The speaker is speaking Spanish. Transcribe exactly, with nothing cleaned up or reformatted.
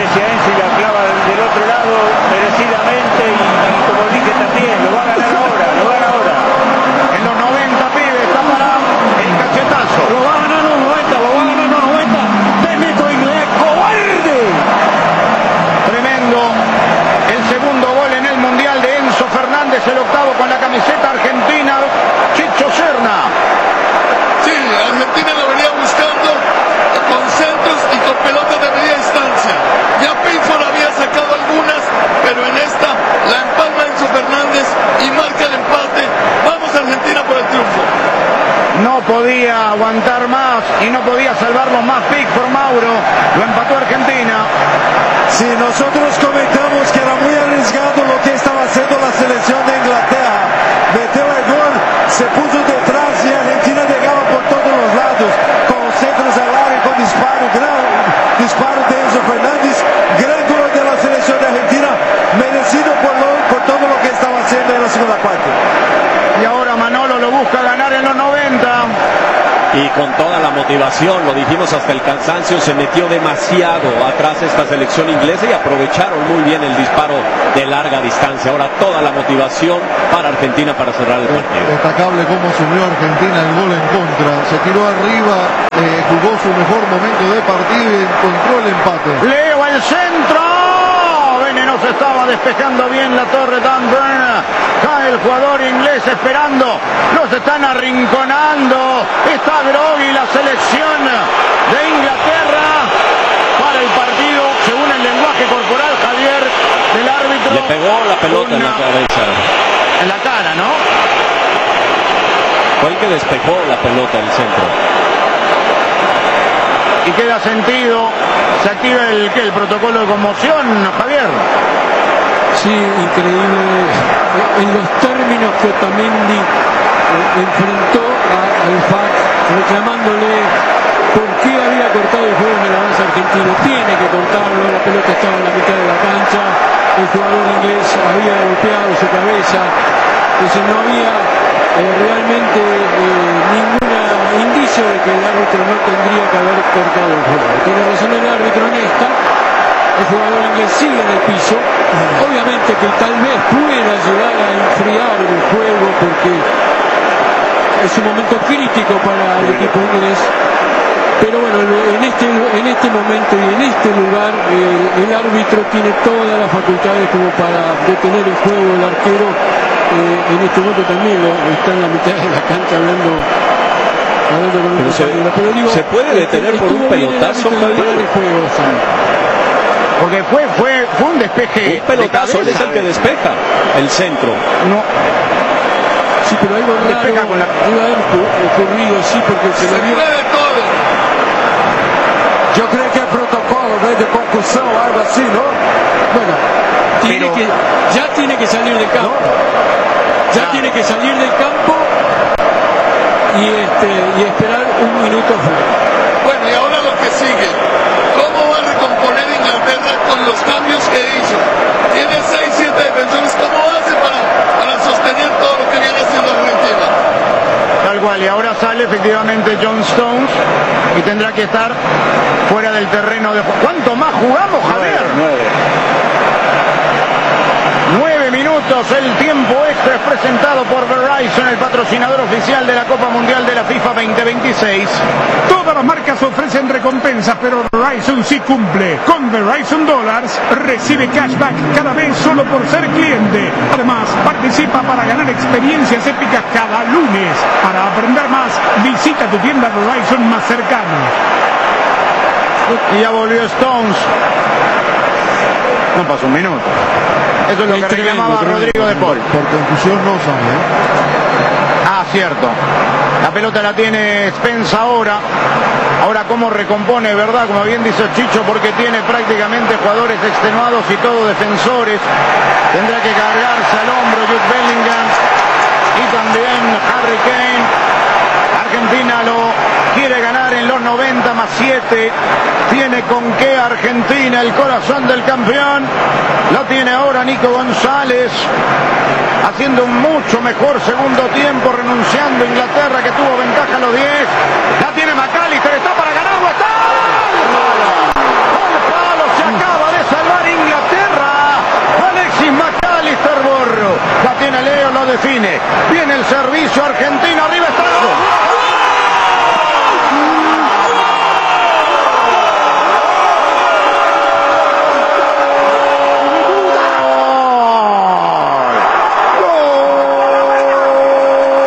referencia a Enzo y la clava del otro lado merecidamente y, y como dije también, lo va a ganar ahora, lo gana ahora. En los noventa, pibe, está para el cachetazo. Lo va a ganar en los noventa, lo va a ganar en los noventa. Técnico inglés, cobarde. Tremendo. El segundo gol en el Mundial de Enzo Fernández, el octavo con la camiseta argentina, Chicho Serna. Sí, Argentina lo venía buscando con centros y con pelotas de media distancia. Ya Pickford había sacado algunas, pero en esta la empalma Enzo Fernández y marca el empate. Vamos Argentina por el triunfo. No podía aguantar más y no podía salvarlo más Pickford, Mauro. Lo empató Argentina. Sí, nosotros comentamos que era muy arriesgado lo que estaba haciendo la selección de Inglaterra. Metió el gol, se puso detrás y Argentina llegaba por todos los lados, con centros al área, con disparo, gran disparo de Enzo Fernández, gran gol de la selección de Argentina, merecido por, lo, por todo lo que estaba haciendo en la segunda parte. Y ahora Manolo lo busca ganar en los noventa. Y con toda la motivación, lo dijimos hasta el cansancio, se metió demasiado atrás esta selección inglesa y aprovecharon muy bien el disparo de larga distancia. Ahora toda la motivación para Argentina para cerrar el partido. Destacable cómo subió Argentina el gol en contra. Se tiró arriba, eh, jugó su mejor momento de partido y encontró el empate. Leo el centro. Venenoso estaba despejando bien la torre Dan Burn. Cae el jugador inglés esperando. Los están arrinconando. Está groggy la selección de Inglaterra para el partido, según el lenguaje corporal, Javier, del árbitro. Le pegó la pelota en la cabeza. En la cara, ¿no? Fue el que despejó la pelota del centro. Y queda sentido. Se activa el, ¿qué? El protocolo de conmoción, Javier. Sí, increíble. En los términos que Otamendi eh, enfrentó al F A C, reclamándole por qué había cortado el juego en el avance argentino. Tiene que cortarlo, la pelota estaba en la mitad de la cancha, el jugador inglés había golpeado su cabeza, entonces no había eh, realmente eh, ningún indicio de que el árbitro no tendría que haber cortado el juego. Tiene razón el árbitro en esta. El jugador inglés sigue en el piso. Obviamente que tal vez pueda llegar a enfriar el juego porque es un momento crítico para el equipo inglés. Pero bueno, en este, en este momento y en este lugar el, el árbitro tiene todas las facultades como para detener el juego. El arquero eh, en este momento también está en la mitad de la cancha hablando. Pero se, pero digo, ¿se puede detener por un pelotazo, Javier? Porque fue, fue, fue un despeje. Un pelotazo de es el que despeja el centro. No. Sí, pero algo raro con la... debe haber ocurrido, sí, porque se le dio. Yo creo que el protocolo ¿no? de concusión o algo así, ¿no? Bueno, tiene pero... que, ya tiene que salir del campo. ¿No? Ya ah. tiene que salir del campo. Y, este, y esperar un minuto fuera. Bueno, y ahora lo que sigue. ¿Cómo va a recomponer Inglaterra con los cambios que hizo? Tiene seis, siete defensores. ¿Cómo hace para, para sostener todo lo que viene haciendo Argentina? Tal cual, y ahora sale efectivamente John Stones y tendrá que estar fuera del terreno de juego. ¿Cuánto más jugamos, Javier? Nueve. Nueve minutos, el tiempo extra es presentado por Verizon, el patrocinador oficial de la Copa Mundial de la FIFA veinte veintiséis. Todas las marcas ofrecen recompensas, pero Verizon sí cumple. Con Verizon Dollars recibe cashback cada vez solo por ser cliente. Además, participa para ganar experiencias épicas cada lunes. Para aprender más, visita tu tienda Verizon más cercana. Y ya volvió Stones. No pasó un minuto. Eso es lo que reclamaba Rodrigo de Paul. Por confusión no sale. Ah, cierto. La pelota la tiene Spence ahora. Ahora cómo recompone, ¿verdad? Como bien dice Chicho, porque tiene prácticamente jugadores extenuados y todos defensores. Tendrá que cargarse al hombro Jude Bellingham y también Harry Kane. Argentina lo quiere ganar en los noventa más siete. Tiene con qué Argentina, el corazón del campeón. Lo tiene ahora Nico González, haciendo un mucho mejor segundo tiempo, renunciando a Inglaterra, que tuvo ventaja a los diez. La tiene McAllister, está para ganarlo, está. ¡Gol! ¡Gol palo! Se acaba de define. Viene el servicio